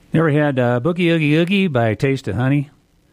There we had Boogie Oogie Oogie by Taste of Honey,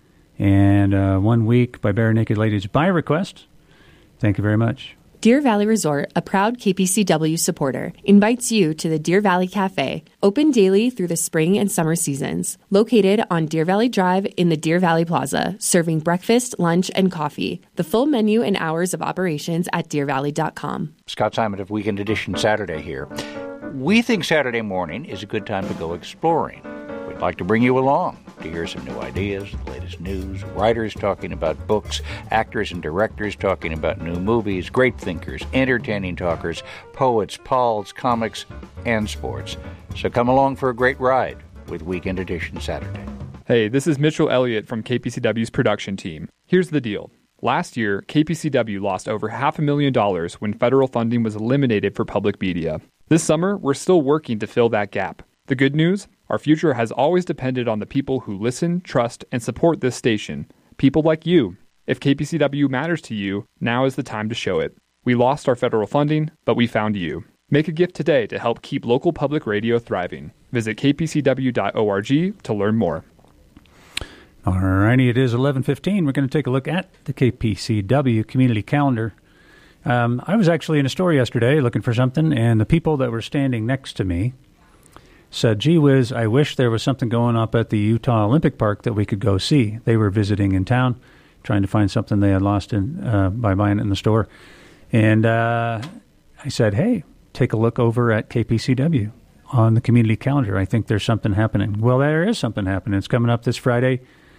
and 1 Week by Bare Naked Ladies by request. Thank you very much. Deer Valley Resort, a proud KPCW supporter, invites you to the Deer Valley Cafe, open daily through the spring and summer seasons. Located on Deer Valley Drive in the Deer Valley Plaza, serving breakfast, lunch, and coffee. The full menu and hours of operations at deervalley.com. Scott Simon of Weekend Edition Saturday here. We think Saturday morning is a good time to go exploring. We'd like to bring you along to hear some new ideas, the latest news, writers talking about books, actors and directors talking about new movies, great thinkers, entertaining talkers, poets, pals, comics, and sports. So come along for a great ride with Weekend Edition Saturday. Hey, this is Mitchell Elliott from KPCW's production team. Here's the deal. Last year, KPCW lost over $500,000 when federal funding was eliminated for public media. This summer, we're still working to fill that gap. The good news? Our future has always depended on the people who listen, trust, and support this station. People like you. If KPCW matters to you, now is the time to show it. We lost our federal funding, but we found you. Make a gift today to help keep local public radio thriving. Visit kpcw.org to learn more. All righty, it is 11:15. We're going to take a look at the KPCW community calendar. I was actually in a store yesterday looking for something, and the people that were standing next to me said, gee whiz, I wish there was something going up at the Utah Olympic Park that we could go see. They were visiting in town, trying to find something they had lost by buying it in the store. And I said, hey, take a look over at KPCW on the community calendar. I think there's something happening. Well, there is something happening. It's coming up this Friday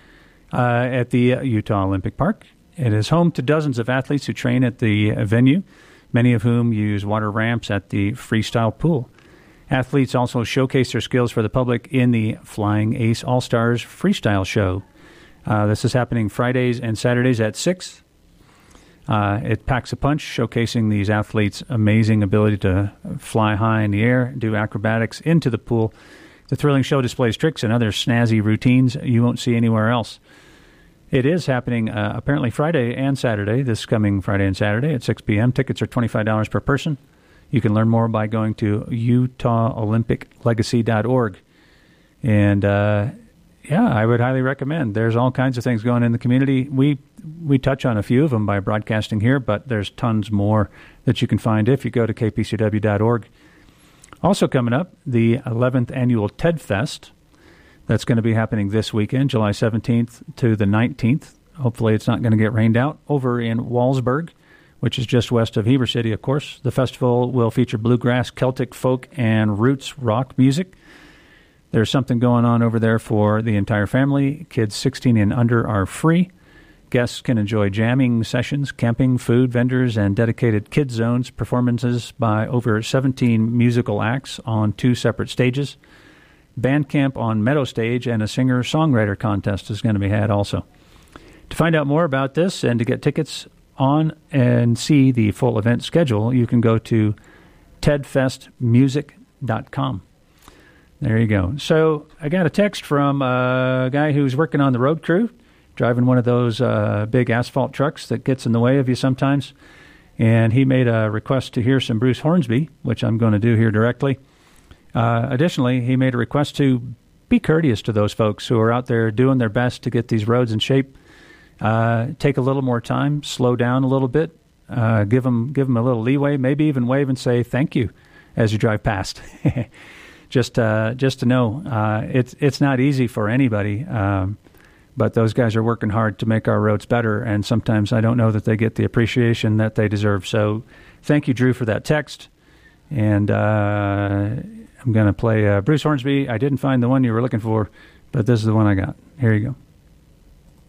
at the Utah Olympic Park. It is home to dozens of athletes who train at the venue, many of whom use water ramps at the freestyle pool. Athletes also showcase their skills for the public in the Flying Ace All-Stars Freestyle Show. This is happening Fridays and Saturdays at 6. It packs a punch, showcasing these athletes' amazing ability to fly high in the air, do acrobatics into the pool. The thrilling show displays tricks and other snazzy routines you won't see anywhere else. It is happening apparently Friday and Saturday, this coming Friday and Saturday at 6 p.m. Tickets are $25 per person. You can learn more by going to UtahOlympicLegacy.org. And, I would highly recommend. There's all kinds of things going in the community. We touch on a few of them by broadcasting here, but there's tons more that you can find if you go to kpcw.org. Also coming up, the 11th Annual TED Fest. That's going to be happening this weekend, July 17th to the 19th. Hopefully it's not going to get rained out over in Walsburg, which is just west of Heber City, of course. The festival will feature bluegrass, Celtic folk, and roots rock music. There's something going on over there for the entire family. Kids 16 and under are free. Guests can enjoy jamming sessions, camping, food vendors, and dedicated kids zones, performances by over 17 musical acts on 2 separate stages. Band camp on Meadow Stage and a singer-songwriter contest is going to be had also. To find out more about this and to get tickets on and see the full event schedule, you can go to tedfestmusic.com. There you go. So I got a text from a guy who's working on the road crew, driving one of those big asphalt trucks that gets in the way of you sometimes. And he made a request to hear some Bruce Hornsby, which I'm going to do here directly. Additionally, he made a request to be courteous to those folks who are out there doing their best to get these roads in shape. Take a little more time, slow down a little bit, give them a little leeway, maybe even wave and say thank you as you drive past. just to know it's not easy for anybody, but those guys are working hard to make our roads better, and sometimes I don't know that they get the appreciation that they deserve. So thank you, Drew, for that text. And I'm going to play Bruce Hornsby. I didn't find the one you were looking for, but this is the one I got. Here you go.